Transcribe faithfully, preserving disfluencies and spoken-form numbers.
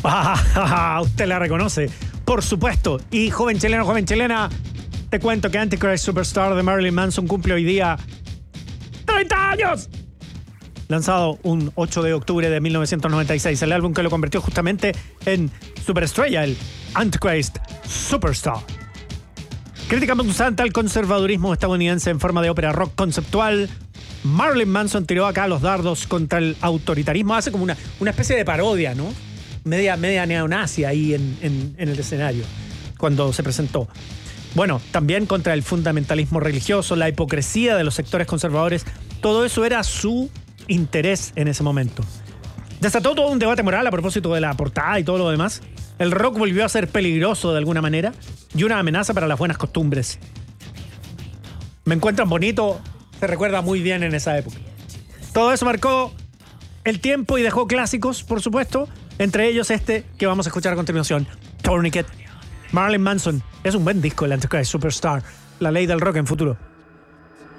Ah, usted la reconoce, por supuesto. Y joven chileno, joven chilena, te cuento que Antichrist Superstar de Marilyn Manson cumple hoy día treinta años. Lanzado un ocho de octubre de mil novecientos noventa y seis, el álbum que lo convirtió justamente en superestrella, el Antichrist Superstar. Crítica punzante al conservadurismo estadounidense en forma de ópera rock conceptual, Marilyn Manson tiró acá los dardos contra el autoritarismo. Hace como una, una especie de parodia, ¿no? Media, media neonazi ahí en, en, en el escenario, cuando se presentó. Bueno, también contra el fundamentalismo religioso, la hipocresía de los sectores conservadores. Todo eso era su interés en ese momento. Desató todo un debate moral a propósito de la portada y todo lo demás. El rock volvió a ser peligroso de alguna manera y una amenaza para las buenas costumbres. Me encuentran bonito, se recuerda muy bien en esa época. Todo eso marcó el tiempo y dejó clásicos, por supuesto, entre ellos este que vamos a escuchar a continuación, Tourniquet. Marilyn Manson es un buen disco, el Antichrist Superstar, la ley del rock en futuro.